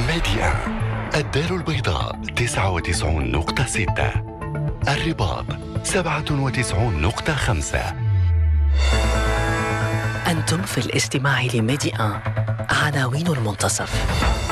ميديا الدار البيضاء 99.6، الرباط 97.5. أنتم في الاستماع لميديا عناوين المنتصف.